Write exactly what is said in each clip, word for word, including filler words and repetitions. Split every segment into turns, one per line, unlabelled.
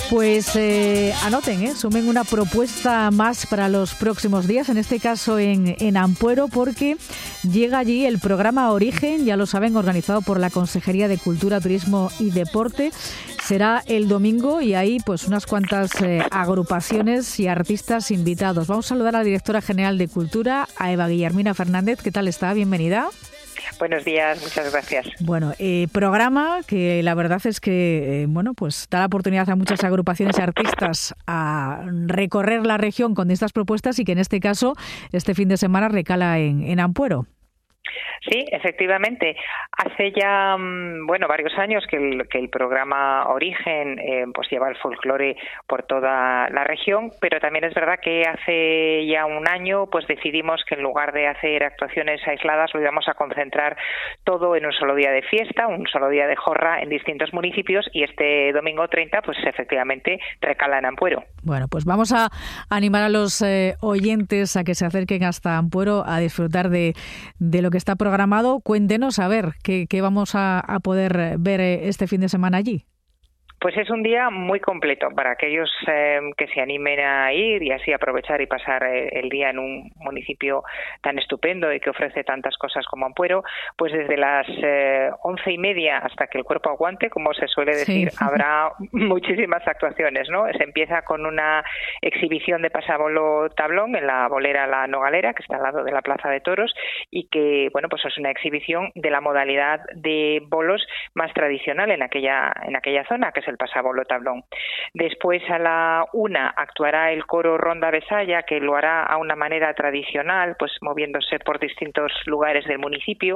Pues eh, anoten, ¿eh? sumen una propuesta más para los próximos días, en este caso en, en Ampuero, porque llega allí el programa Origen, ya lo saben, organizado por la Consejería de Cultura, Turismo y Deporte. Será el domingo y hay pues unas cuantas eh, agrupaciones y artistas invitados. Vamos a saludar a la directora general de Cultura, a Eva Guillermina Fernández. ¿Qué tal está? Bienvenida.
Buenos días, muchas gracias.
Bueno, eh, programa que la verdad es que eh, bueno, pues da la oportunidad a muchas agrupaciones y artistas a recorrer la región con estas propuestas y que en este caso este fin de semana recala en, en Ampuero.
Sí, efectivamente. Hace ya bueno varios años que el, que el programa Origen eh, pues lleva el folclore por toda la región, pero también es verdad que hace ya un año pues decidimos que en lugar de hacer actuaciones aisladas lo íbamos a concentrar todo en un solo día de fiesta, un solo día de jorra en distintos municipios, y este domingo treinta pues efectivamente recala en Ampuero.
Bueno, pues vamos a animar a los eh, oyentes a que se acerquen hasta Ampuero a disfrutar de, de lo que está programado. Cuéntenos, a ver, ¿qué, qué vamos a, a poder ver este fin de semana allí?
Pues es un día muy completo para aquellos eh, que se animen a ir y así aprovechar y pasar eh, el día en un municipio tan estupendo y que ofrece tantas cosas como Ampuero. Pues desde las eh, once y media hasta que el cuerpo aguante, como se suele decir, sí. Habrá muchísimas actuaciones, ¿no? Se empieza con una exhibición de pasabolo tablón en la bolera La Nogalera, que está al lado de la Plaza de Toros, y que, bueno, pues es una exhibición de la modalidad de bolos más tradicional en aquella en aquella zona, que es el pasabolo tablón. Después a la una actuará el coro Ronda Besaya, que lo hará a una manera tradicional, pues moviéndose por distintos lugares del municipio.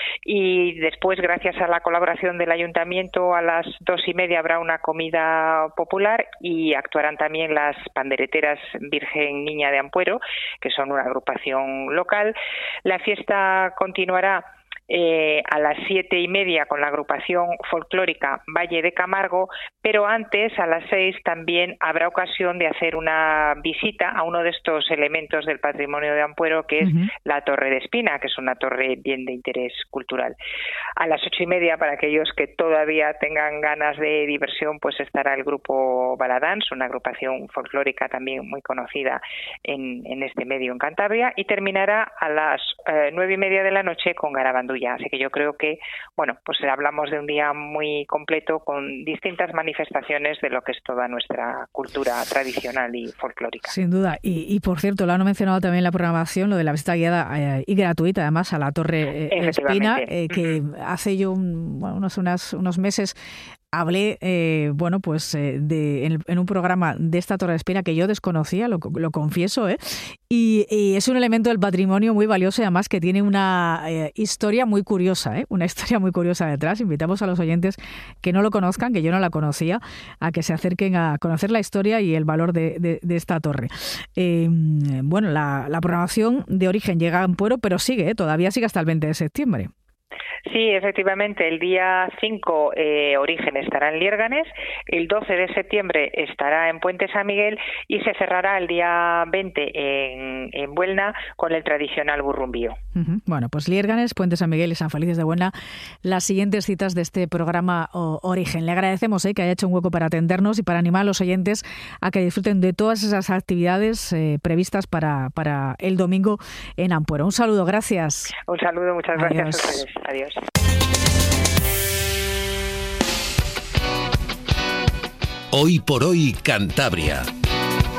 Y después, gracias a la colaboración del ayuntamiento, a las dos y media habrá una comida popular y actuarán también las pandereteras Virgen Niña de Ampuero, que son una agrupación local. La fiesta continuará Eh, a las siete y media con la agrupación folclórica Valle de Camargo, pero antes, a las seis, también habrá ocasión de hacer una visita a uno de estos elementos del patrimonio de Ampuero, que es uh-huh. la Torre de Espina, que es una torre bien de interés cultural. A las ocho y media, para aquellos que todavía tengan ganas de diversión, pues estará el grupo Baladance, una agrupación folclórica también muy conocida en, en este medio en Cantabria, y terminará a las eh, nueve y media de la noche con Garabandú. Así que yo creo que, bueno, pues hablamos de un día muy completo con distintas manifestaciones de lo que es toda nuestra cultura tradicional y folclórica.
Sin duda. Y, y por cierto, lo han mencionado también en la programación, lo de la visita guiada eh, y gratuita, además, a la Torre eh, Espina, eh, que uh-huh. hace yo un, bueno, unos, unas, unos meses hablé, eh, bueno, pues eh, de, en, en un programa de esta Torre de Espina que yo desconocía, lo, lo confieso, ¿eh? Y, y es un elemento del patrimonio muy valioso y además que tiene una eh, historia muy curiosa, ¿eh? Una historia muy curiosa detrás. Invitamos a los oyentes que no lo conozcan, que yo no la conocía, a que se acerquen a conocer la historia y el valor de, de, de esta torre. Eh, bueno, la, la programación de Origen llega a Ampuero, pero sigue, ¿eh? Todavía sigue hasta el veinte de septiembre.
Sí, efectivamente, el día cinco eh, Origen estará en Liérganes, el doce de septiembre estará en Puente San Miguel y se cerrará el día veinte en, en Buelna con el tradicional burrumbío.
Uh-huh. Bueno, pues Liérganes, Puente San Miguel y San Felices de Buelna, las siguientes citas de este programa o, Origen. Le agradecemos eh, que haya hecho un hueco para atendernos y para animar a los oyentes a que disfruten de todas esas actividades eh, previstas para, para el domingo en Ampuero. Un saludo, gracias.
Un saludo, muchas
Adiós.
Gracias a ustedes. Adiós.
Hoy por hoy Cantabria.